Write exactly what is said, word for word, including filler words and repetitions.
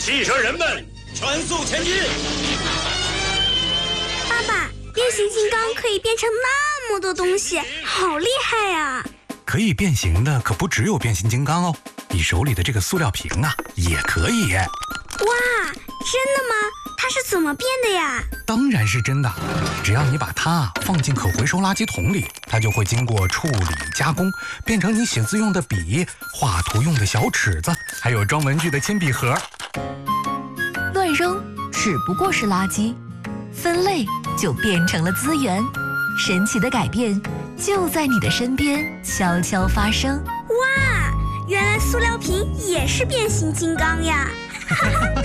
汽车人们，全速前进！ 爸爸，变形金刚可以变成那么多东西，好厉害呀！ 可以变形的可不只有变形金刚哦，你手里的这个塑料瓶啊，也可以。 哇，真的吗？它是怎么变的呀？ 当然是真的，只要你把它放进可回收垃圾桶里，它就会经过处理加工，变成你写字用的笔、画图用的小尺子，还有装文具的铅笔盒。 乱扔只不过是垃圾，分类就变成了资源。神奇的改变就在你的身边悄悄发生。 哇，原来塑料瓶也是变形金刚呀！哈哈。